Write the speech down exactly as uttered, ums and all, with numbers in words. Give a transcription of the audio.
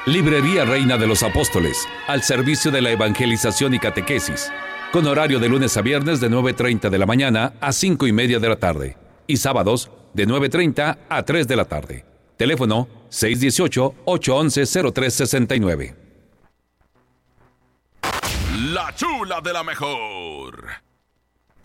Librería Reina de los Apóstoles, al servicio de la evangelización y catequesis, con horario de lunes a viernes de nueve treinta de la mañana a cinco y media de la tarde, y sábados de nueve treinta a tres de la tarde. Teléfono seis uno ocho, ocho uno uno, cero tres seis nueve. La chula de la mejor.